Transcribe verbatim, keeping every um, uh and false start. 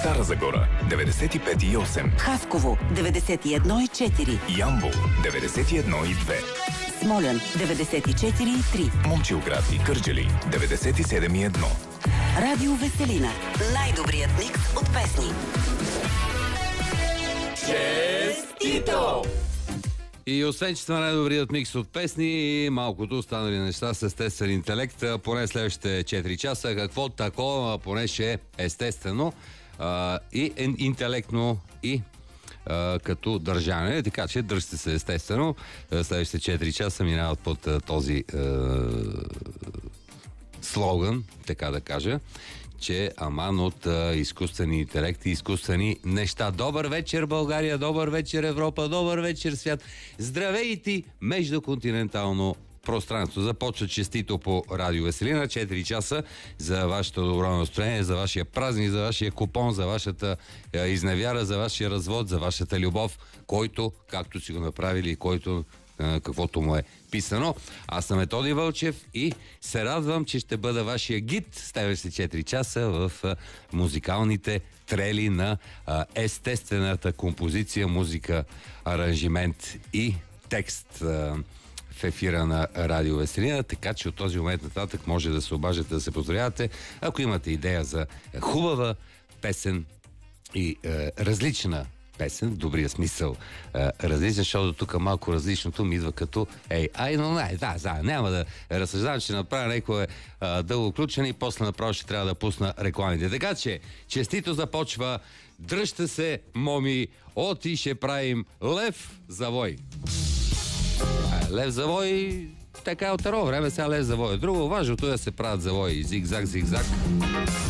Стара Загора деветдесет и пет и осем, Хасково деветдесет и едно и четири, Ямбол деветдесет и едно и две, Смолян деветдесет и четири и три, Момчилград и Кърджали деветдесет и седем и едно. Радио Веселина. Най-добрият микс от песни. Честито! И освен, че това най-добрият микс от песни и малкото останали неща с естествен интелект, поне следващите четири часа, какво такова, поне ще е естествено а, и интелектно и а, като държане, така че държте се естествено. Следващите четири часа минават под а, този а, слоган, така да кажа, че аман от а, изкуствени интелект и изкуствени неща. Добър вечер, България, добър вечер, Европа, добър вечер, свят. Здравейте междуконтинентално пространство. Започва честито по Радио Веселина. четири часа за вашето добро настроение, за вашия празник, за вашия купон, за вашата а, изневяра, за вашия развод, за вашата любов, който, както си го направили и който каквото му е писано. Аз съм Методи Вълчев и се радвам, че ще бъда вашия гид следващите четири часа в а, музикалните трели на а, естествената композиция, музика, аранжимент и текст а, в ефира на Радио Веселина, така че от този момент нататък може да се обаждате, да се поздравявате. Ако имате идея за хубава песен и а, различна песен, в добрия смисъл а, различен, защото тук малко различното ми идва като ей, ай, но не, да, да, няма да разсъждавам, че направя някое дълго включване и после направо ще трябва да пусна рекламите. Така че, честито започва, дръжте се, моми, от и ще правим Лев Завой. А, Лев Завой, така от едно време, сега Лев Завой. Друго важното е да се правят завои, зигзаг, зигзаг.